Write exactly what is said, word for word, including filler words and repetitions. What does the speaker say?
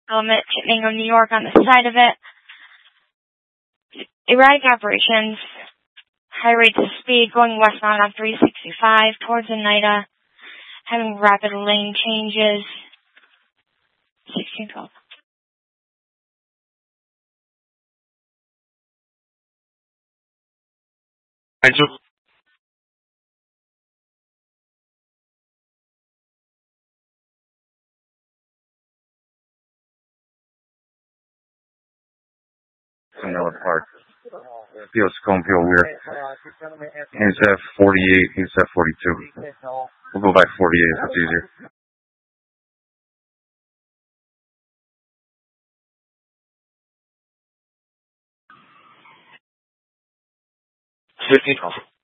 Element, Chittenango, New York on the side of it. Erratic operations. High rates of speed going westbound on three sixty-five towards Oneida. Having rapid lane changes. sixteen twelve. I just Miller Park. Feels coming feel weird. Instead of forty-eight, instead of forty-two. We'll go by forty-eight. That's easier. fifteen twelve.